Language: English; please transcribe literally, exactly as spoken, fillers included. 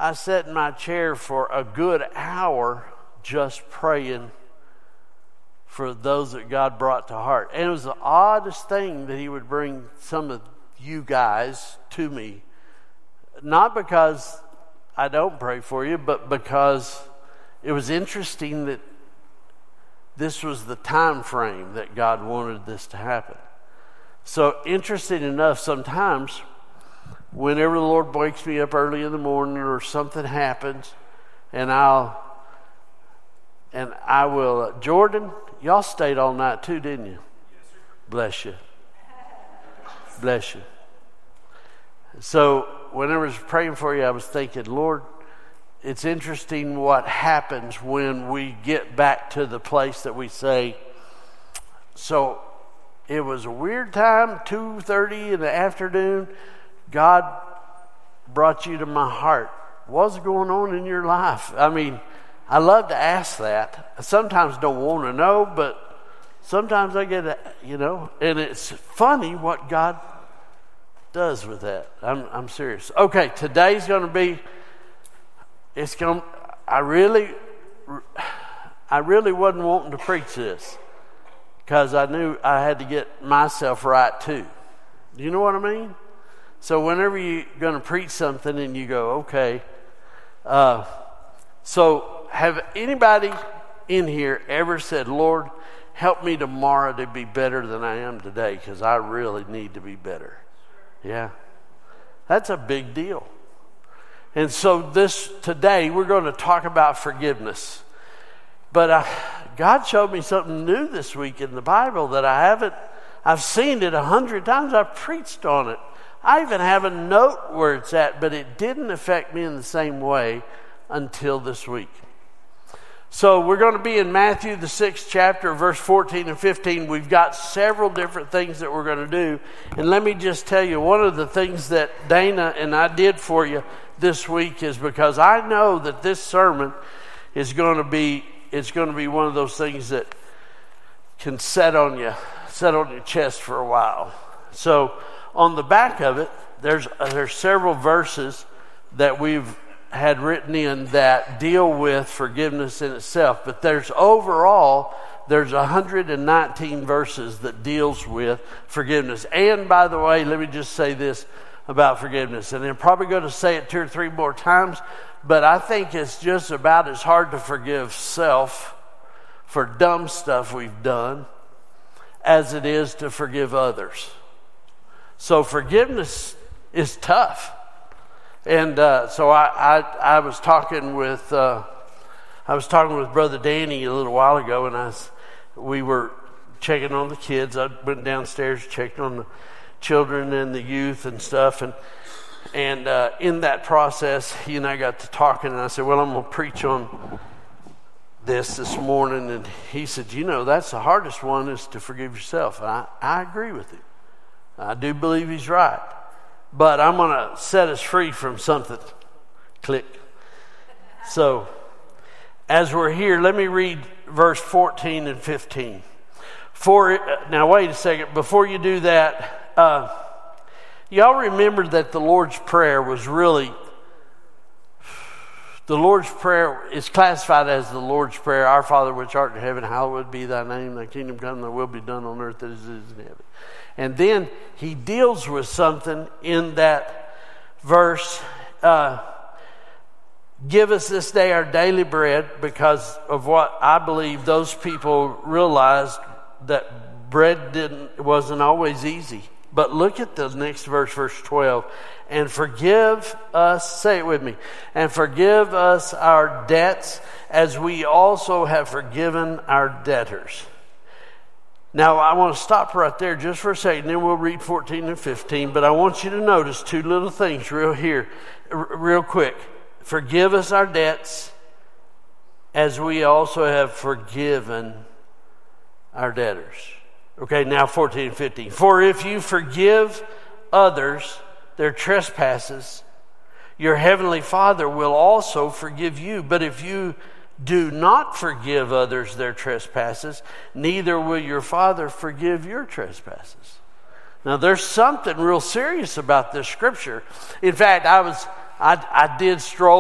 I sat in my chair for a good hour just praying for those that God brought to heart. And it was the oddest thing that he would bring some of you guys to me. Not because I don't pray for you, but because it was interesting that this was the time frame that God wanted this to happen. So interesting enough, sometimes whenever the Lord wakes me up early in the morning or something happens, and I'll and I will, uh, Jordan, y'all stayed all night too, didn't you? Yes, sir. Bless you. Bless you. So whenever I was praying for you, I was thinking, Lord, it's interesting what happens when we get back to the place that we say, so it was a weird time, two thirty in the afternoon, God brought you to my heart. What's going on in your life? I mean, I love to ask that. I sometimes don't want to know, but sometimes I get, a, you know, and it's funny what God does with that. I'm, I'm serious. Okay, today's going to be, it's going, I really, I really wasn't wanting to preach this because I knew I had to get myself right too. Do you know what I mean? So whenever you're going to preach something and you go, okay, uh, so have anybody in here ever said, Lord, help me tomorrow to be better than I am today because I really need to be better? Yeah, that's a big deal. And so this today we're going to talk about forgiveness. But uh, God showed me something new this week in the Bible that I haven't, I've seen it a hundred times. I've preached on it. I even have a note where it's at, but it didn't affect me in the same way until this week. So we're going to be in Matthew, the sixth chapter, verse fourteen and fifteen. We've got several different things that we're going to do. And let me just tell you, one of the things that Dana and I did for you this week is because I know that this sermon is going to be, it's going to be one of those things that can set on you, set on your chest for a while. So on the back of it, there's uh, there's several verses that we've had written in that deal with forgiveness in itself. But there's overall, there's one hundred nineteen verses that deals with forgiveness. And by the way, let me just say this about forgiveness. And I'm probably going to say it two or three more times, but I think it's just about as hard to forgive self for dumb stuff we've done as it is to forgive others. So forgiveness is tough. And uh, so I, I I was talking with uh, I was talking with Brother Danny a little while ago, and I was, we were checking on the kids. I went downstairs, checked on the children and the youth and stuff, and and uh, in that process, he and I got to talking, and I said, "Well, I'm going to preach on this this morning." And he said, "You know, that's the hardest one is to forgive yourself." And I I agree with him. I do believe he's right. But I'm going to set us free from something. Click. So, as we're here, let me read verse fourteen and fifteen. For now, wait a second. Before you do that, uh, y'all remember that the Lord's Prayer was really, the Lord's Prayer is classified as the Lord's Prayer. Our Father which art in heaven, hallowed be thy name. Thy kingdom come, thy will be done on earth as it is in heaven. And then he deals with something in that verse. Uh, Give us this day our daily bread, because of what I believe those people realized that bread didn't wasn't always easy. But look at the next verse, verse twelve. And forgive us, say it with me, and forgive us our debts as we also have forgiven our debtors. Now, I want to stop right there just for a second, then we'll read fourteen and fifteen. But I want you to notice two little things real here, r- real quick. Forgive us our debts as we also have forgiven our debtors. Okay, now fourteen and fifteen. For if you forgive others their trespasses, your heavenly Father will also forgive you. But if you do not forgive others their trespasses, neither will your Father forgive your trespasses. Now, there's something real serious about this scripture. In fact, I was, I, I did stroll